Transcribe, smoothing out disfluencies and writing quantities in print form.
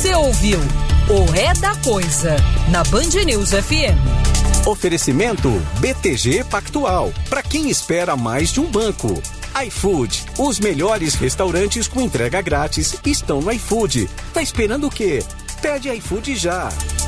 Você ouviu o É da Coisa, na Band News FM. Oferecimento BTG Pactual, para quem espera mais de um banco. iFood, os melhores restaurantes com entrega grátis estão no iFood. Tá esperando o quê? Pede iFood já.